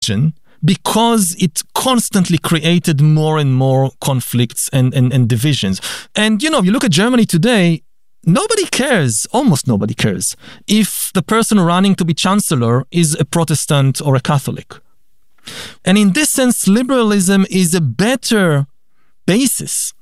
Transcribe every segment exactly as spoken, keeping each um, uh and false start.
because it constantly created more and more conflicts and, and, and divisions. And, you know, you look at Germany today, nobody cares, almost nobody cares, if the person running to be chancellor is a Protestant or a Catholic. And in this sense, liberalism is a better basis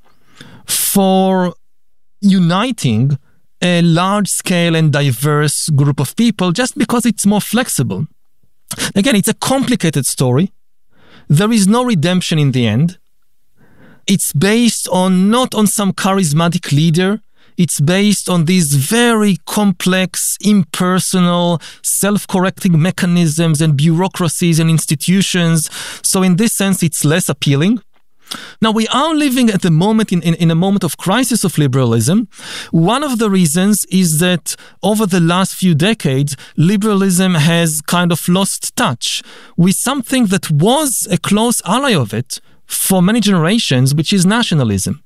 for uniting a large-scale and diverse group of people just because it's more flexible. Again, it's a complicated story. There is no redemption in the end. It's based on not on some charismatic leader. It's based on these very complex, impersonal, self-correcting mechanisms and bureaucracies and institutions. So in this sense, it's less appealing. Now, we are living at the moment in, in, in a moment of crisis of liberalism. One of the reasons is that over the last few decades, liberalism has kind of lost touch with something that was a close ally of it for many generations, which is nationalism.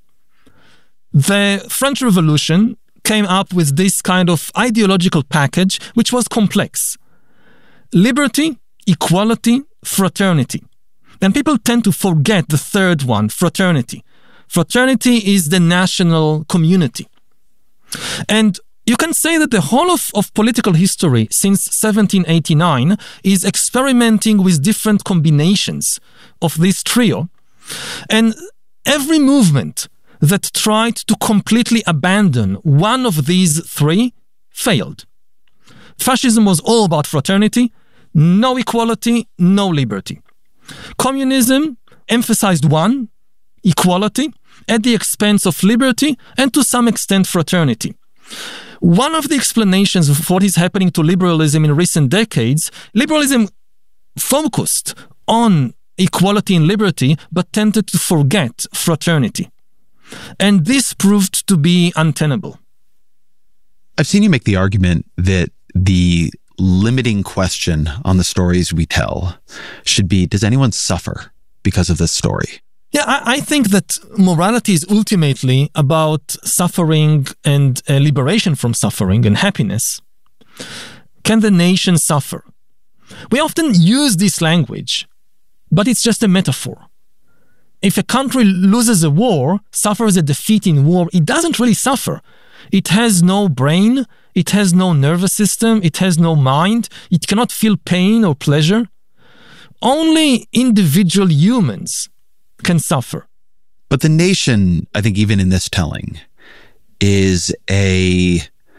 The French Revolution came up with this kind of ideological package, which was complex. Liberty, equality, fraternity. And people tend to forget the third one, fraternity. Fraternity is the national community. And you can say that the whole of, of political history since seventeen eighty-nine is experimenting with different combinations of this trio. And every movement that tried to completely abandon one of these three failed. Fascism was all about fraternity, no equality, no liberty. Communism emphasized one, equality, at the expense of liberty and to some extent fraternity. One of the explanations of what is happening to liberalism in recent decades, liberalism focused on equality and liberty, but tended to forget fraternity. And this proved to be untenable. I've seen you make the argument that the limiting question on the stories we tell should be, does anyone suffer because of this story? Yeah, I, I think that morality is ultimately about suffering and uh, liberation from suffering and happiness. Can the nation suffer? We often use this language, but it's just a metaphor. If a country loses a war, suffers a defeat in war, it doesn't really suffer. It has no brain, it has no nervous system, it has no mind, it cannot feel pain or pleasure. Only individual humans can suffer. But the nation, I think even in this telling, is a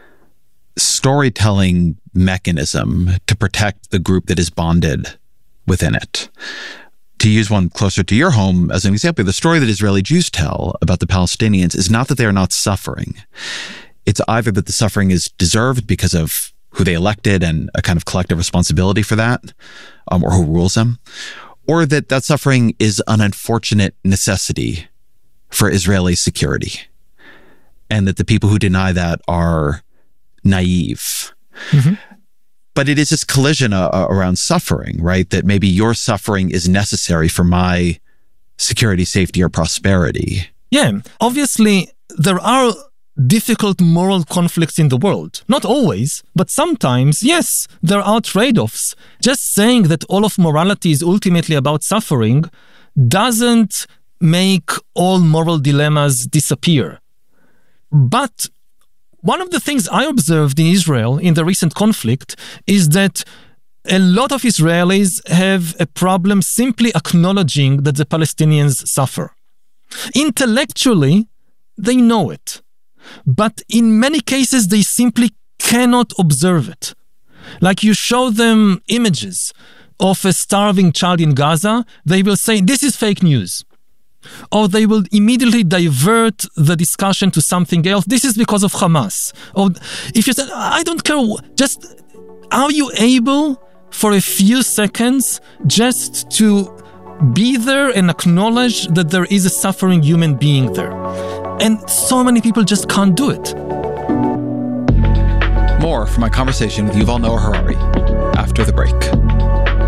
storytelling mechanism to protect the group that is bonded within it. To use one closer to your home as an example, the story that Israeli Jews tell about the Palestinians is not that they are not suffering. It's either that the suffering is deserved because of who they elected and a kind of collective responsibility for that, um, or who rules them, or that that suffering is an unfortunate necessity for Israeli security, and that the people who deny that are naive. Mm-hmm. But it is this collision uh, around suffering, right? That maybe your suffering is necessary for my security, safety, or prosperity. Yeah, obviously there are difficult moral conflicts in the world. Not always, but sometimes, yes, there are trade-offs. Just saying that all of morality is ultimately about suffering doesn't make all moral dilemmas disappear. But one of the things I observed in Israel in the recent conflict is that a lot of Israelis have a problem simply acknowledging that the Palestinians suffer. Intellectually, they know it. But in many cases, they simply cannot observe it. Like you show them images of a starving child in Gaza, they will say, this is fake news. Or they will immediately divert the discussion to something else. This is because of Hamas. Or if you say, I don't care, just are you able for a few seconds just to be there and acknowledge that there is a suffering human being there? And so many people just can't do it. More from my conversation with Yuval Noah Harari after the break.